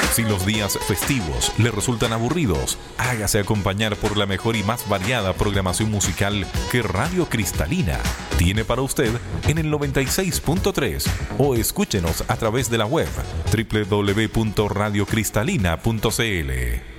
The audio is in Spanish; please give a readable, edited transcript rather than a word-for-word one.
Si los días festivos le resultan aburridos, hágase acompañar por la mejor y más variada programación musical que Radio Cristalina tiene para usted en el 96.3 o escúchenos a través de la web www.radiocristalina.cl.